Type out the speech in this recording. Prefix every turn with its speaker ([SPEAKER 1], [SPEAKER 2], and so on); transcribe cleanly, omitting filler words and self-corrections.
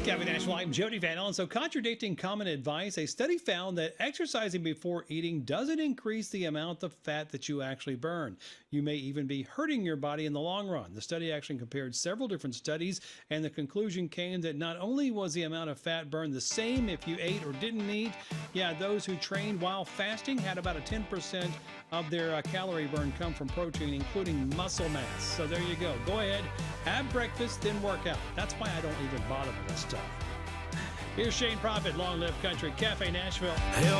[SPEAKER 1] Cafe Nashville, I'm Jody Van Allen. So, contradicting common advice, a study found that exercising before eating doesn't increase the amount of fat that you actually burn. You may even be hurting your body in the long run. The study actually compared several different studies, and the conclusion came that not only was the amount of fat burned the same if you ate or didn't eat, those who trained while fasting had about a 10% of their calorie burn come from protein, including muscle mass. So there you go. Go ahead, have breakfast, then work out. That's why I don't even bother with this stuff. Here's Shane Prophet, Long Live Country, Cafe Nashville.